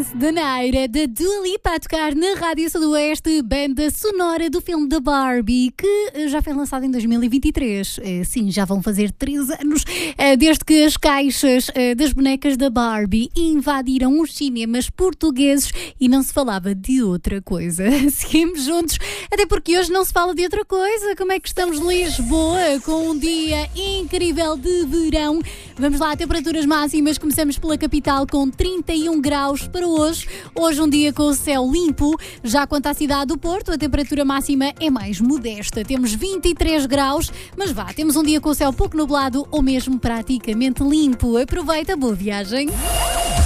Dance da Naira, da Dua Lipa, a tocar na Rádio Sudoeste, banda sonora do filme da Barbie, que já foi lançado em 2023. Sim, já vão fazer 3 anos desde que as caixas das bonecas da Barbie invadiram os cinemas portugueses e não se falava de outra coisa. Seguimos juntos, até porque hoje não se fala de outra coisa. Como é que estamos, Lisboa, com um dia incrível de verão? Vamos lá, temperaturas máximas. Começamos pela capital com 31 graus para hoje. Hoje um dia com o céu limpo. Já quanto à cidade do Porto, a temperatura máxima é mais modesta. Temos 23 graus, mas temos um dia com o céu pouco nublado ou mesmo praticamente limpo. Aproveita, boa viagem.